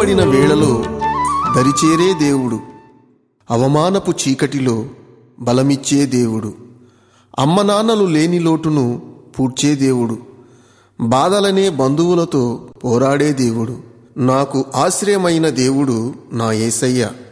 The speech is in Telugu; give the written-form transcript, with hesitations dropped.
వెనుకబడిన వేళలో దరిచేరే దేవుడు, అవమానపు చీకటిలో బలమిచ్చే దేవుడు, అమ్మనాన్నలు లేని లోటును పూడ్చే దేవుడు, బాధలనే బంధువులతో పోరాడే దేవుడు, నాకు ఆశ్రయమైన దేవుడు నా యేసయ్య.